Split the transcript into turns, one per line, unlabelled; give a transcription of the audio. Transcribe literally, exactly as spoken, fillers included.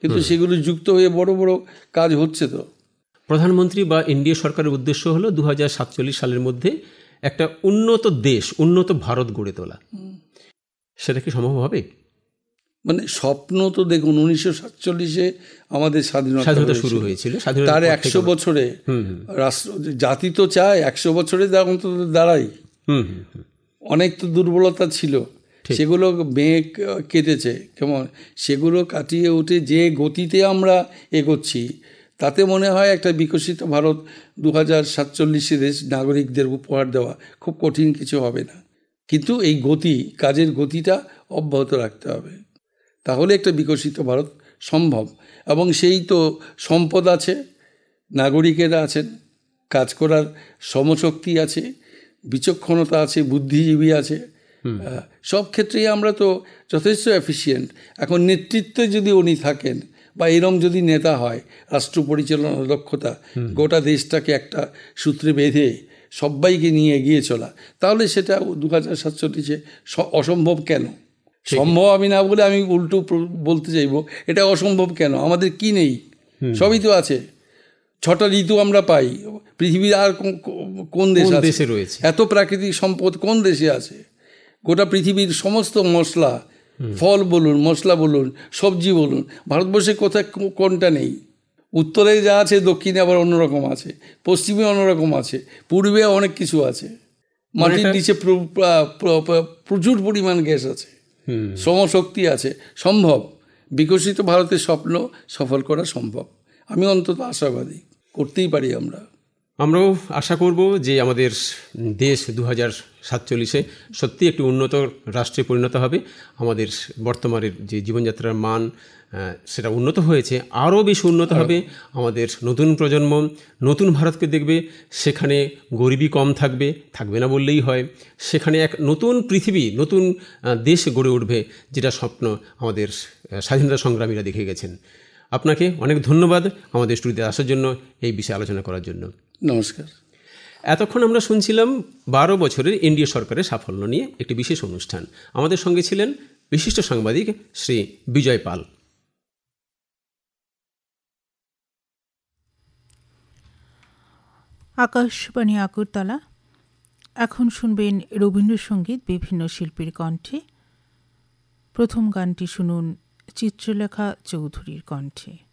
কিন্তু সেগুলো যুক্ত হয়ে বড় বড় কাজ হচ্ছে। তো
প্রধানমন্ত্রী বা এনডিএ সরকারের উদ্দেশ্য হলো দু হাজার সাতচল্লিশ সালের মধ্যে একটা উন্নত দেশ, উন্নত ভারত গড়ে তোলা। সেটা কি সম্ভব হবে?
মানে স্বপ্ন তো দেখুন, উনিশশো সাতচল্লিশে আমাদের স্বাধীনতা
শুরু হয়েছিল,
তার একশো বছরে রাষ্ট্র জাতি তো চায় একশো বছরে অন্তত দাঁড়াই। অনেক তো দুর্বলতা ছিল, সেগুলো মেঘ কেটেছে কেমন, সেগুলো কাটিয়ে উঠে যে গতিতে আমরা এগোচ্ছি তাতে মনে হয় একটা বিকশিত ভারত দু হাজার সাতচল্লিশে দেশ নাগরিকদের উপহার দেওয়া খুব কঠিন কিছু হবে না। কিন্তু এই গতি, কাজের গতিটা অব্যাহত রাখতে হবে, তাহলে একটা বিকশিত ভারত সম্ভব। এবং সেই তো সম্পদ আছে, নাগরিকেরা আছেন, কাজ করার শ্রমশক্তি আছে, বিচক্ষণতা আছে, বুদ্ধিজীবী আছে, সব ক্ষেত্রেই আমরা তো যথেষ্ট এফিসিয়েন্ট। এখন নেতৃত্বে যদি উনি থাকেন বা এরম যদি নেতা হয়, রাষ্ট্র পরিচালনার দক্ষতা, গোটা দেশটাকে একটা সূত্রে বেঁধে সবাইকে নিয়ে এগিয়ে চলা, তাহলে সেটা দু হাজার সাতচল্লিশে অসম্ভব কেন? সম্ভব আমি না বলে আমি উল্টো বলতে চাইব, এটা অসম্ভব কেন? আমাদের কি নেই? সবই তো আছে। ছটা ঋতু আমরা পাই, পৃথিবীর আর কোন দেশে রয়েছে? এত প্রাকৃতিক সম্পদ কোন দেশে আছে? গোটা পৃথিবীর সমস্ত মশলা, ফল বলুন, মশলা বলুন, সবজি বলুন, ভারতবর্ষে কোথায় কোনটা নেই? উত্তরে যা আছে দক্ষিণে আবার অন্যরকম আছে, পশ্চিমে অন্যরকম আছে, পূর্বে অনেক কিছু আছে, মাটির নিচে প্রচুর পরিমাণ গ্যাস আছে, শ্রমশক্তি আছে। সম্ভব, বিকশিত ভারতের স্বপ্ন সফল করা সম্ভব। আমি অন্তত আশাবাদী, করতেই পারি আমরা।
আমরাও আশা করব যে আমাদের দেশ দু হাজার সাতচল্লিশে সত্যি একটি উন্নত রাষ্ট্রে পরিণত হবে। আমাদের বর্তমানের যে জীবনযাত্রার মান সেটা উন্নত হয়েছে, আরও বেশি উন্নত হবে। আমাদের নতুন প্রজন্ম নতুন ভারতকে দেখবে, সেখানে গরিবী কম থাকবে, থাকবে না বললেই হয়। সেখানে এক নতুন পৃথিবী, নতুন দেশ গড়ে উঠবে, যেটা স্বপ্ন আমাদের স্বাধীনতা সংগ্রামীরা দেখে গেছেন। আপনাকে অনেক ধন্যবাদ আমাদের স্টুডিওতে আসার জন্য, এই বিষয়ে আলোচনা করার জন্য।
নমস্কার।
এতক্ষণ আমরা শুনছিলাম বারো বছরের এনডিএ সরকারের সাফল্য নিয়ে একটি বিশেষ অনুষ্ঠান। আমাদের সঙ্গে ছিলেন বিশিষ্ট সাংবাদিক শ্রী বিজয় পাল।
আকাশবাণী আগরতলা। এখন শুনবেন রবীন্দ্রসঙ্গীত বিভিন্ন শিল্পীর কণ্ঠে। প্রথম গানটি শুনুন চিত্রলেখা চৌধুরীর কণ্ঠে।